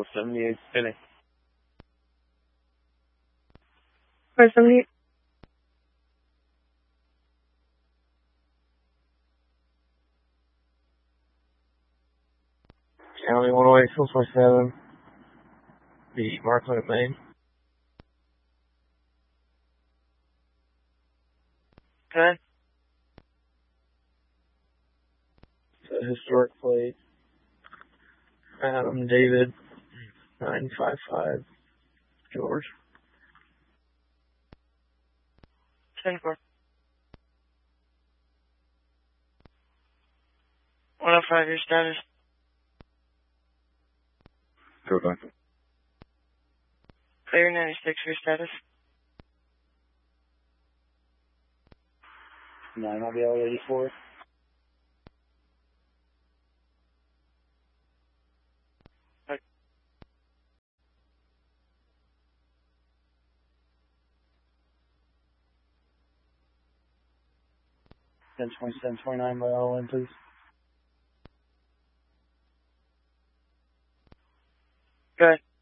478 spinning. 578. County 108, 447. The Markland, Maine. Okay. It's a historic plate. Adam David, 955, George. 10-4. 105, your status. Go back. Clear 96, your status. 9, I'll be L84. Okay. 1027, 29 by LN, please. Good.